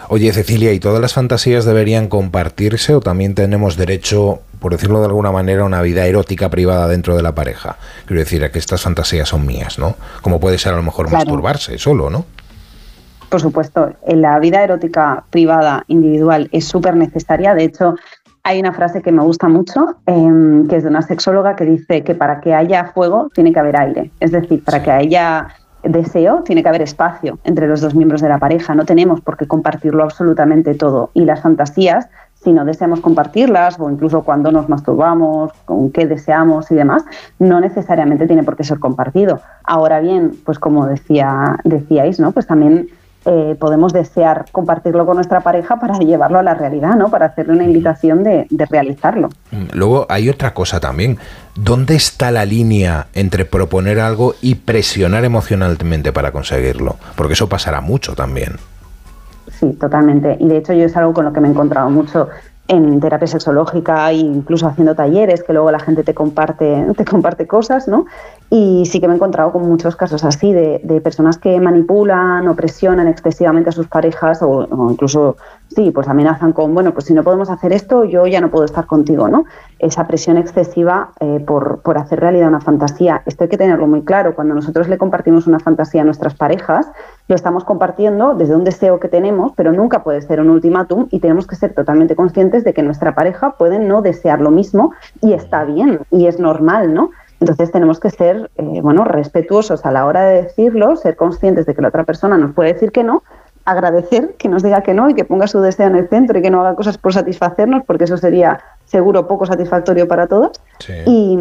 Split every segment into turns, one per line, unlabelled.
Oye, Cecilia, ¿y todas las fantasías deberían compartirse o también tenemos derecho, por decirlo de alguna manera, a una vida erótica privada dentro de la pareja? Quiero decir, a que estas fantasías son mías, ¿no? Como puede ser a lo mejor
Claro.
masturbarse solo, ¿no?
Por supuesto, la vida erótica privada, individual, es súper necesaria. De hecho, hay una frase que me gusta mucho, que es de una sexóloga que dice que para que haya fuego tiene que haber aire. Es decir, para que haya deseo tiene que haber espacio entre los dos miembros de la pareja. No tenemos por qué compartirlo absolutamente todo. Y las fantasías, si no deseamos compartirlas, o incluso cuando nos masturbamos, con qué deseamos y demás, no necesariamente tiene por qué ser compartido. Ahora bien, pues como decíais, ¿no? Pues también podemos desear compartirlo con nuestra pareja para llevarlo a la realidad, ¿no? Para hacerle una invitación de realizarlo.
Luego hay otra cosa también. ¿Dónde está la línea entre proponer algo y presionar emocionalmente para conseguirlo? Porque eso pasará mucho también.
Sí, totalmente. Y de hecho yo es algo con lo que me he encontrado mucho en terapia sexológica e incluso haciendo talleres, que luego la gente te comparte cosas, ¿no? Y sí que me he encontrado con muchos casos así de personas que manipulan o presionan excesivamente a sus parejas o incluso, sí, pues amenazan con, bueno, pues si no podemos hacer esto, yo ya no puedo estar contigo, ¿no? Esa presión excesiva por hacer realidad una fantasía. Esto hay que tenerlo muy claro. Cuando nosotros le compartimos una fantasía a nuestras parejas, lo estamos compartiendo desde un deseo que tenemos, pero nunca puede ser un ultimátum y tenemos que ser totalmente conscientes de que nuestra pareja puede no desear lo mismo y está bien y es normal, ¿no? Entonces tenemos que ser respetuosos a la hora de decirlo, ser conscientes de que la otra persona nos puede decir que no, agradecer que nos diga que no y que ponga su deseo en el centro y que no haga cosas por satisfacernos, porque eso sería seguro poco satisfactorio para todos. Sí.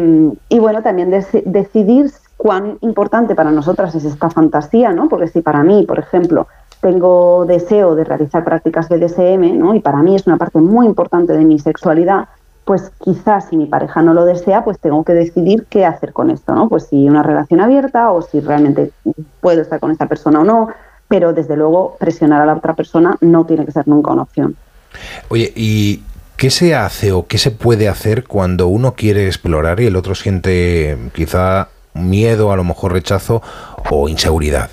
Y bueno, también decidir cuán importante para nosotras es esta fantasía, ¿no? Porque si para mí, por ejemplo, tengo deseo de realizar prácticas BDSM, ¿no? Y para mí es una parte muy importante de mi sexualidad, pues quizás si mi pareja no lo desea, pues tengo que decidir qué hacer con esto, ¿no? Pues si una relación abierta o si realmente puedo estar con esta persona o no, pero desde luego presionar a la otra persona no tiene que ser nunca una opción.
Oye, ¿y qué se hace o qué se puede hacer cuando uno quiere explorar y el otro siente quizá miedo, a lo mejor rechazo o inseguridad?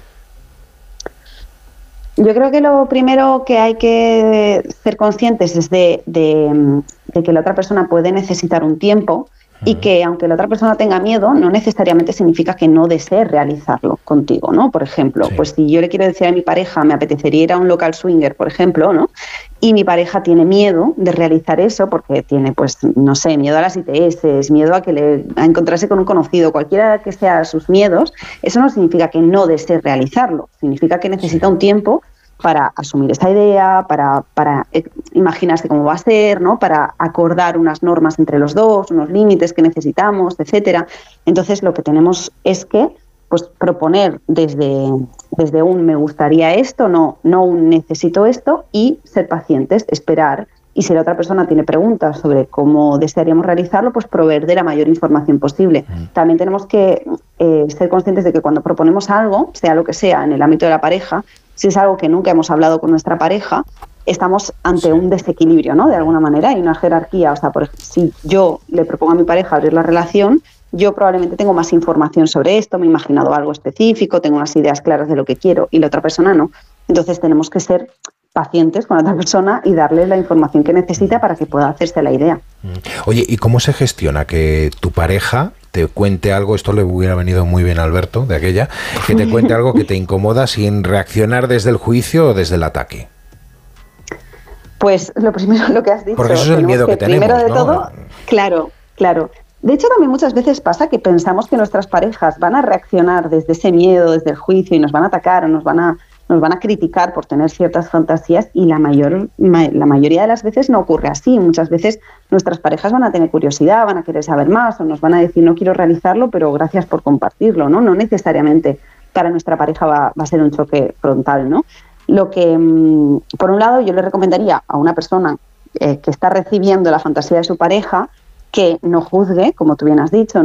Yo creo que lo primero que hay que ser conscientes es de que la otra persona puede necesitar un tiempo y que aunque la otra persona tenga miedo, no necesariamente significa que no desee realizarlo contigo, ¿no? Por ejemplo, sí. Pues si yo le quiero decir a mi pareja, me apetecería ir a un local swinger, por ejemplo, ¿no? Y mi pareja tiene miedo de realizar eso porque tiene, pues, no sé, miedo a las ITS, miedo a encontrarse con un conocido, cualquiera que sea sus miedos, eso no significa que no desee realizarlo, significa que necesita un tiempo para asumir esa idea, para imaginarse cómo va a ser, ¿no? Para acordar unas normas entre los dos, unos límites que necesitamos, etcétera. Entonces, lo que tenemos es que pues proponer desde un me gustaría esto, no un necesito esto, y ser pacientes, esperar. Y si la otra persona tiene preguntas sobre cómo desearíamos realizarlo, pues proveer de la mayor información posible. También tenemos que ser conscientes de que cuando proponemos algo, sea lo que sea, en el ámbito de la pareja, si es algo que nunca hemos hablado con nuestra pareja, estamos ante un desequilibrio, ¿no? De alguna manera, hay una jerarquía. O sea, por ejemplo, si yo le propongo a mi pareja abrir la relación, yo probablemente tengo más información sobre esto, me he imaginado algo específico, tengo unas ideas claras de lo que quiero y la otra persona no. Entonces tenemos que ser pacientes con la otra persona y darle la información que necesita para que pueda hacerse la idea.
Oye, ¿y cómo se gestiona que tu pareja te cuente algo? Esto le hubiera venido muy bien a Alberto, de aquella, que te cuente algo que te incomoda sin reaccionar desde el juicio o desde el ataque.
Pues lo primero, lo que has dicho.
Porque eso es el miedo que tenemos,
primero de
¿no?
todo, claro. De hecho, también muchas veces pasa que pensamos que nuestras parejas van a reaccionar desde ese miedo, desde el juicio, y nos van a atacar o nos van a criticar por tener ciertas fantasías, y la mayoría de las veces no ocurre así. Muchas veces nuestras parejas van a tener curiosidad, van a querer saber más o nos van a decir no quiero realizarlo, pero gracias por compartirlo, ¿no? No necesariamente para nuestra pareja va a ser un choque frontal, ¿no? Lo que, por un lado, yo le recomendaría a una persona que está recibiendo la fantasía de su pareja que no juzgue, como tú bien has dicho,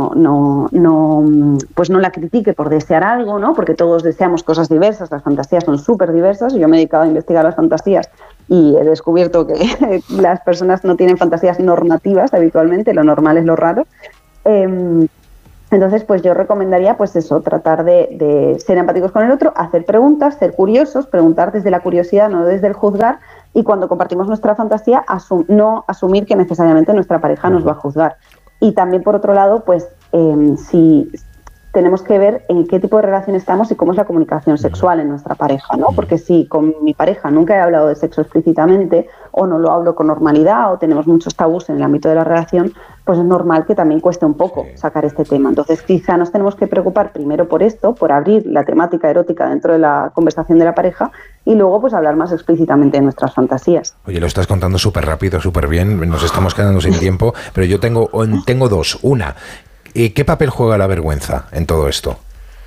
pues no la critique por desear algo, ¿no? Porque todos deseamos cosas diversas, las fantasías son súper diversas. Yo me he dedicado a investigar las fantasías y he descubierto que las personas no tienen fantasías normativas habitualmente, lo normal es lo raro. Entonces, pues yo recomendaría, pues eso, tratar de ser empáticos con el otro, hacer preguntas, ser curiosos, preguntar desde la curiosidad, no desde el juzgar, y cuando compartimos nuestra fantasía, no asumir que necesariamente nuestra pareja nos va a juzgar. Y también, por otro lado, pues si tenemos que ver en qué tipo de relación estamos y cómo es la comunicación sexual en nuestra pareja, ¿no? Porque si con mi pareja nunca he hablado de sexo explícitamente, o no lo hablo con normalidad, o tenemos muchos tabús en el ámbito de la relación, pues es normal que también cueste un poco sacar este tema. Entonces, quizá nos tenemos que preocupar primero por esto, por abrir la temática erótica dentro de la conversación de la pareja, y luego pues hablar más explícitamente de nuestras fantasías.
Oye, lo estás contando súper rápido, súper bien, nos estamos quedando sin tiempo, pero yo tengo dos. Una, ¿qué papel juega la vergüenza en todo esto?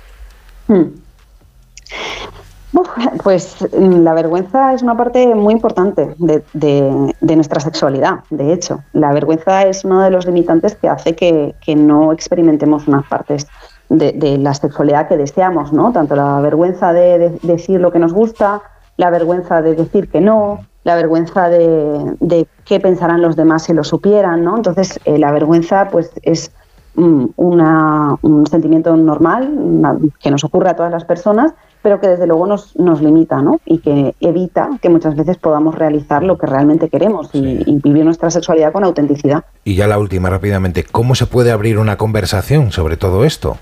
Pues la vergüenza es una parte muy importante de nuestra sexualidad, de hecho. La vergüenza es uno de los limitantes que hace que no experimentemos unas partes de la sexualidad que deseamos, ¿no? Tanto la vergüenza de decir lo que nos gusta, la vergüenza de decir que no, la vergüenza de qué pensarán los demás si lo supieran, ¿no? Entonces, la vergüenza pues es un sentimiento normal que nos ocurre a todas las personas, pero que desde luego nos limita, ¿no? Y que evita que muchas veces podamos realizar lo que realmente queremos y vivir nuestra sexualidad con autenticidad.
Y ya la última, rápidamente, ¿cómo se puede abrir una conversación sobre todo esto?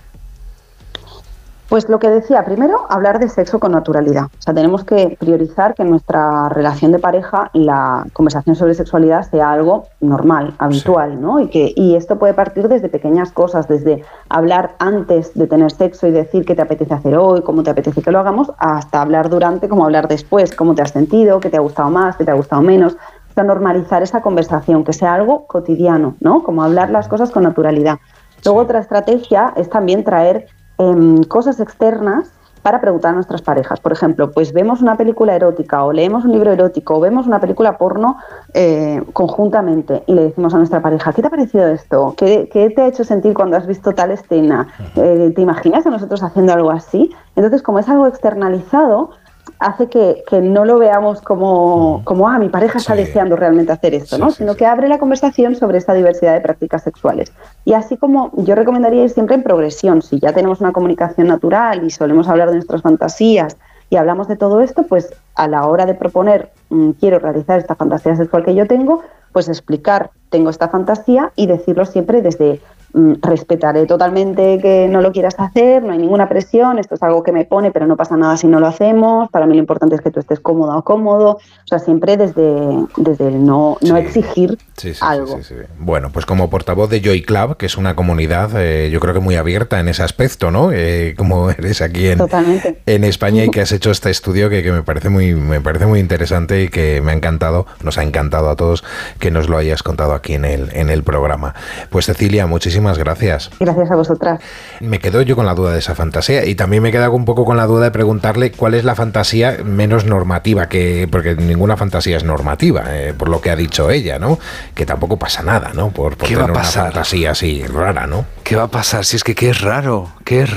Pues lo que decía, primero, hablar de sexo con naturalidad. O sea, tenemos que priorizar que en nuestra relación de pareja la conversación sobre sexualidad sea algo normal, habitual, ¿no? Y esto puede partir desde pequeñas cosas, desde hablar antes de tener sexo y decir qué te apetece hacer hoy, cómo te apetece que lo hagamos, hasta hablar durante, cómo hablar después, cómo te has sentido, qué te ha gustado más, qué te ha gustado menos. O sea, normalizar esa conversación, que sea algo cotidiano, ¿no? Como hablar las cosas con naturalidad. Luego, otra estrategia es también traer cosas externas para preguntar a nuestras parejas. Por ejemplo, pues vemos una película erótica o leemos un libro erótico o vemos una película porno conjuntamente y le decimos a nuestra pareja, ¿qué te ha parecido esto? ¿Qué te ha hecho sentir cuando has visto tal escena? ¿Te imaginas a nosotros haciendo algo así? Entonces, como es algo externalizado, hace que no lo veamos como mi pareja está deseando realmente hacer esto, ¿no? Sino que abre la conversación sobre esta diversidad de prácticas sexuales. Y así como yo recomendaría ir siempre en progresión, si ya tenemos una comunicación natural y solemos hablar de nuestras fantasías y hablamos de todo esto, pues a la hora de proponer, quiero realizar esta fantasía sexual que yo tengo, pues explicar, tengo esta fantasía y decirlo siempre desde respetaré totalmente que no lo quieras hacer, no hay ninguna presión, esto es algo que me pone, pero no pasa nada si no lo hacemos, para mí lo importante es que tú estés cómoda o cómodo, o sea, siempre desde el no exigir algo.
Sí. Bueno, pues como portavoz de Joy Club, que es una comunidad, yo creo que muy abierta en ese aspecto, ¿no? Como eres aquí en España y que has hecho este estudio que me parece muy interesante y que nos ha encantado a todos que nos lo hayas contado aquí en el programa. Pues Cecilia, muchísimas gracias.
Gracias a vosotras.
Me quedo yo con la duda de esa fantasía y también me quedo un poco con la duda de preguntarle cuál es la fantasía menos normativa, porque ninguna fantasía es normativa, por lo que ha dicho ella, ¿no? Que tampoco pasa nada, ¿no? Por tener una fantasía así rara, ¿no?
¿Qué va a pasar? Si es que qué es raro.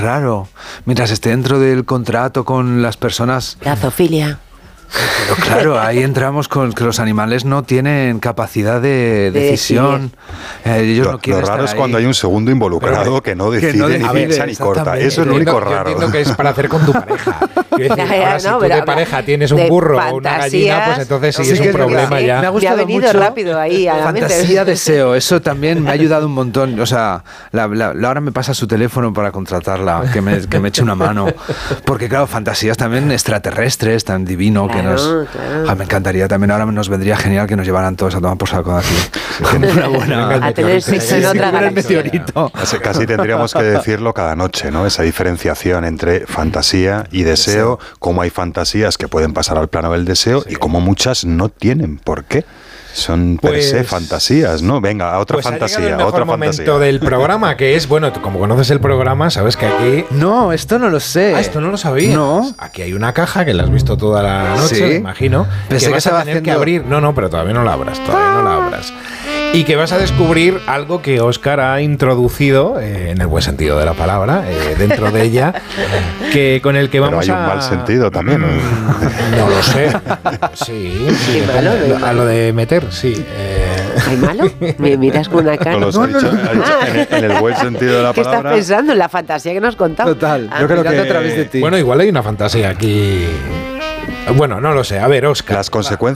Mientras esté dentro del contrato con las personas...
La zoofilia.
Pero claro, ahí entramos con que los animales no tienen capacidad de decisión. Ellos no quieren
lo raro
estar
es cuando hay un segundo involucrado que no decide, ni piensa ni corta. Eso es lo único raro.
Yo entiendo que es para hacer con tu pareja. Quiero decir, ahora, si tú de pareja tienes un burro o una gallina, pues entonces sí es un problema ya.
Me ha gustado venido mucho rápido ahí a la mente.
Fantasía, deseo, eso también me ha ayudado un montón. O sea, Laura me pasa su teléfono para contratarla, que me eche una mano. Porque claro, fantasías también extraterrestres, tan divino, que nos... Claro. Me encantaría también, ahora nos vendría genial que nos llevaran todos a tomar por saco de aquí.
A tener sexo en otra galaxia.
Casi tendríamos que decirlo cada noche, ¿no? Esa diferenciación entre fantasía y deseo, cómo hay fantasías que pueden pasar al plano del deseo y cómo muchas no tienen por qué. Son per se fantasías, ¿no? Venga, a otra fantasía,
ha llegado el mejor momento del programa, que es, bueno, como conoces el programa, sabes que aquí...
No, esto no lo sé.
Ah, esto no lo sabía.
No.
Aquí hay una caja que la has visto toda la noche, me imagino.
Pensé
que vas a tener que abrir. No, pero todavía no la abras, Y que vas a descubrir algo que Óscar ha introducido, en el buen sentido de la palabra, dentro de ella, que con el que vamos
Pero hay un mal sentido también.
No lo sé. Sí. A lo de meter, sí.
¿Hay malo? ¿Me miras con una cara?
No, ha dicho en el buen sentido de la
¿Qué
palabra.
estás pensando? En la fantasía que nos contaba.
Total,
yo creo que
a través de ti.
Bueno, igual hay una fantasía aquí. Bueno, no lo sé. A ver, Óscar.
Las consecuencias